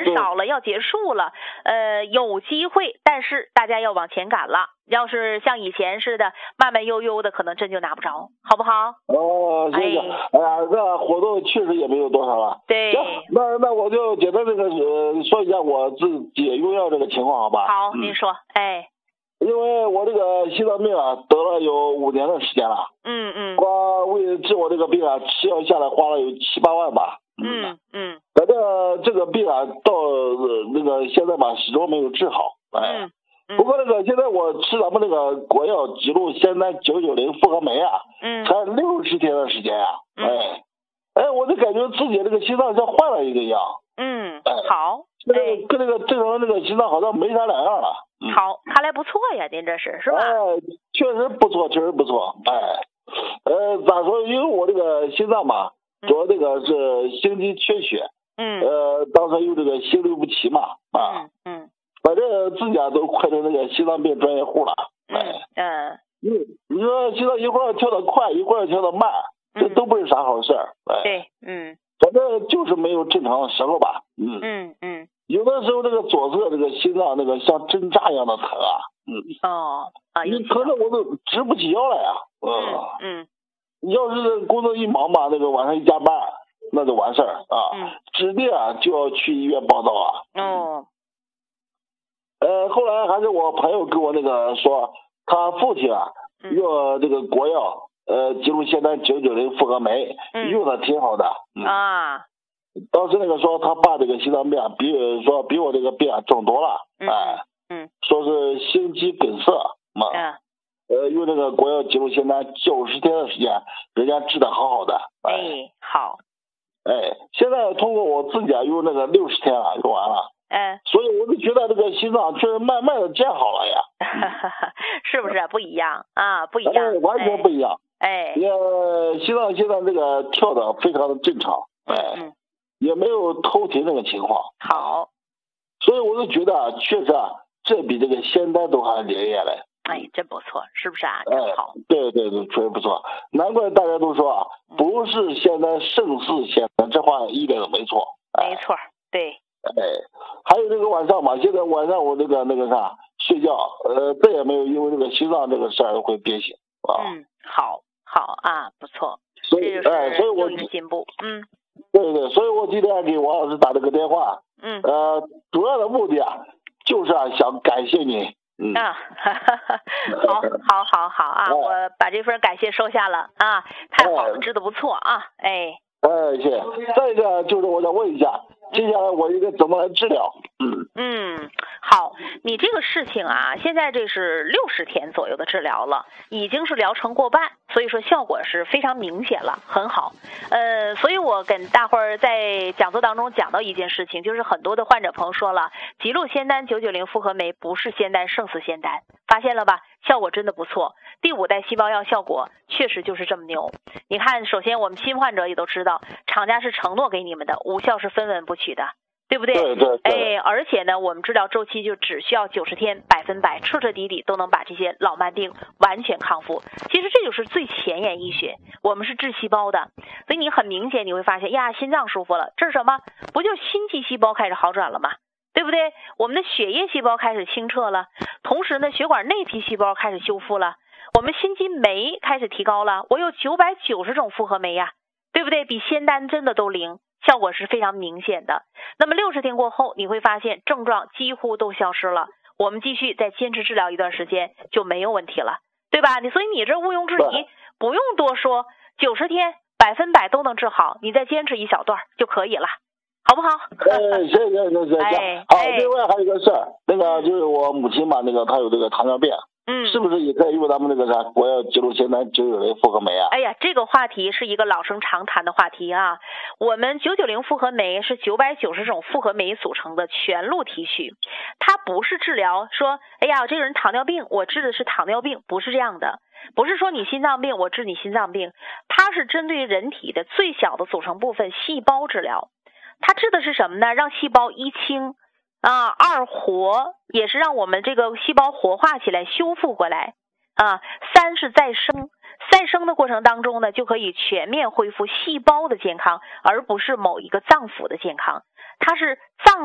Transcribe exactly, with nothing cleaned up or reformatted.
少了，要结束了。呃，有机会，但是大家要往前赶了。要是像以前似的慢慢悠悠的，可能真就拿不着，好不好？ 哦，行行，哎, 哎呀，这活动确实也没有多少了。 对， 行，那那我就简单这个呃说一下我自己用药这个情况，好吧？ 好， 嗯、 您说，哎。 因为我这个心脏病啊，得了有五年的时间了。 嗯嗯。 光为治我这个病啊，吃药下来花了有七八万吧。 嗯嗯。 反正这个病啊，到、呃、那个现在吧，始终没有治好。哎。 嗯。 不过那个现在我吃咱们那个国药吉路仙丹九九零复合酶啊， 嗯， 才六十天的时间啊。 嗯、 哎。哎，我就感觉自己这个心脏像换了一个一样。 嗯。 哎、 好。 跟那个跟那个正常那个心脏好像没啥两样了。 嗯、好，看来不错呀，您这是是吧？ 哎，确实不错，确实不错。哎，呃，咋说？因为我这个心脏吧，主要这个是心肌缺血。 嗯。 呃，当时有这个心律不齐嘛。 啊。嗯。嗯， 反正自己啊都快成那个心脏病专业户了。哎。 嗯。 你你说心脏一会儿跳得快，一会儿跳得慢，这都不是啥好事儿。哎。 对。嗯。 反正就是没有正常的时候吧。嗯。 嗯嗯。 有的时候这个左侧这个心脏那个像针扎一样的疼啊。嗯。 哦。啊。 你疼的我都直不起腰来呀。 嗯嗯。 你要是工作一忙吧，那个晚上一加班，那就完事儿啊。 嗯。 指定啊就要去医院报道啊。 哦。 呃，后来还是我朋友跟我那个说，他父亲啊用这个国药呃吉路仙丹九九零复合酶， 嗯、 用的挺好的。嗯、 啊。 当时那个说他爸这个心脏病啊，比说比我这个病啊重多了。 嗯、 哎。 嗯。说是心肌梗塞嘛。 嗯。 呃，用这个国药吉路仙丹九十天的时间，人家治的好好的。 哎，哎好。 哎，现在通过我自己啊，用那个六十天了，用完了。 嗯。 所以我就觉得这个心脏确实慢慢的建好了呀。 是不是不一样啊？不一样。 哎、完全不一样。 哎。 也心脏现在这个跳的非常的正常。哎。 嗯。 也没有偷停这个情况。 好。 所以我就觉得啊，确实啊，这比这个仙丹都还灵验嘞。 哎，真不错，是不是啊？真好。 哎、对对对，确实不错。难怪大家都说啊，不是仙丹胜似仙丹，这话一点都没错。 哎、没错，对。 哎，还有这个晚上嘛，现在晚上我那个那个啥睡觉，呃，再也没有因为这个心脏这个事儿会憋醒啊。 嗯，好，好啊，不错。 所以，哎，所以我又一个进步。嗯。 对对，所以我今天给王老师打这个电话。 嗯。 呃，主要的目的啊，就是啊想感谢你。嗯。 啊，哈哈哈，好，好，好，好啊！哎、我把这份感谢收下了啊，太好了，治得不错啊，哎。 哎，谢谢。再一个就是我想问一下，接下来我应该怎么来治疗？嗯嗯，好，你这个事情啊，现在这是六十天左右的治疗了，已经是疗程过半，所以说效果是非常明显了，很好。呃，所以我跟大伙儿在讲座当中讲到一件事情，就是很多的患者朋友说了，吉路仙丹九九零复合酶不是仙丹胜似仙丹，发现了吧？效果真的不错，第五代细胞药效果确实就是这么牛。你看，首先我们新患者也都知道，厂家是承诺给你们的，无效是分文不取的。对不对？ 对对对。哎，而且呢，我们治疗周期就只需要九十天，百分百彻彻底底都能把这些老慢病完全康复。其实这就是最前沿医学，我们是治细胞的，所以你很明显你会发现呀，心脏舒服了，这是什么？不就心肌细胞开始好转了吗？对不对？我们的血液细胞开始清澈了，同时呢，血管内皮细胞开始修复了，我们心肌酶开始提高了，我有九百九十种复合酶呀，对不对？比仙丹真的都灵。效果是非常明显的。那么六十天过后，你会发现症状几乎都消失了。我们继续再坚持治疗一段时间就没有问题了，对吧？你所以你这毋庸置疑，不用多说，九十天百分百都能治好，你再坚持一小段就可以了，好不好？ 哎，行行行行行，好。另外还有一个事儿，那个就是我母亲嘛，那个她有这个糖尿病。 嗯， 是不是也可以用咱们那个啥国药吉路仙丹九九零复合酶啊？ 哎呀，这个话题是一个老生常谈的话题啊。我们九九零复合酶是九百九十种复合酶组成的全路提取，它不是治疗说，哎呀，这个人糖尿病，我治的是糖尿病，不是这样的。不是说你心脏病，我治你心脏病，它是针对人体的最小的组成部分细胞治疗。它治的是什么呢？让细胞一清。啊，二活也是让我们这个细胞活化起来，修复过来啊。三是再生，再生的过程当中呢，就可以全面恢复细胞的健康，而不是某一个脏腑的健康。它是脏